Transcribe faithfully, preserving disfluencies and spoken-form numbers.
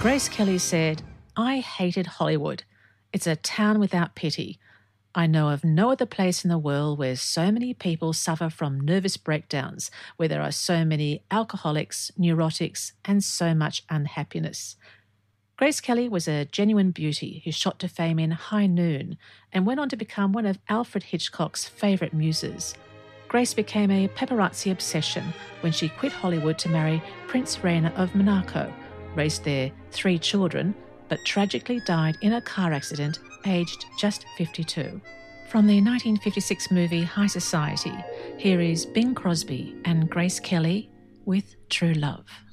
Grace Kelly said, "I hated Hollywood. It's a town without pity. I know of no other place in the world where so many people suffer from nervous breakdowns, where there are so many alcoholics, neurotics, and so much unhappiness." Grace Kelly was a genuine beauty who shot to fame in High Noon and went on to become one of Alfred Hitchcock's favourite muses. Grace became a paparazzi obsession when she quit Hollywood to marry Prince Rainer of Monaco, raised their three children, but tragically died in a car accident aged just fifty-two. From the nineteen fifty-six movie High Society, here is Bing Crosby and Grace Kelly with True Love.